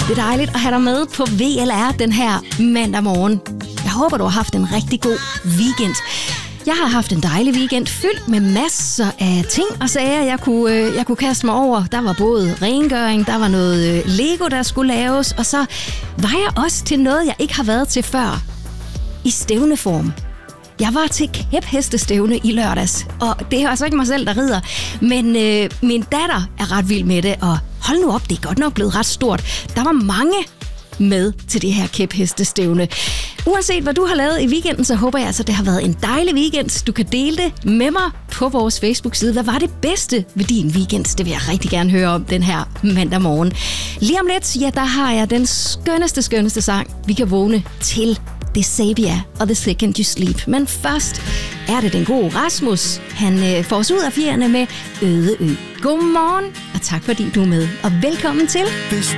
Det er dejligt at have dig med på VLR den her mandag morgen. Jeg håber, du har haft en rigtig god weekend. Jeg har haft en dejlig weekend fyldt med masser af ting og sager, jeg kunne kaste mig over. Der var både rengøring, der var noget Lego, der skulle laves, og så var jeg også til noget, jeg ikke har været til før. I stævneform. Jeg var til kæphestestævne i lørdags, og det er altså ikke mig selv, der rider, men min datter er ret vild med det, og hold nu op, det er godt nok blevet ret stort. Der var mange med til det her kæphestestævne. Uanset hvad du har lavet i weekenden, så håber jeg altså, det har været en dejlig weekend. Du kan dele det med mig på vores Facebook-side. Hvad var det bedste ved din weekend? Det vil jeg rigtig gerne høre om den her mandag morgen. Lige om lidt, ja, der har jeg den skønneste sang, vi kan vågne til. Det er Sabia og The Second You Sleep. Men først er det den gode Rasmus. Han får os ud af fjerne med Øde Ø. Godmorgen, og tak fordi du er med. Og velkommen til. Hvis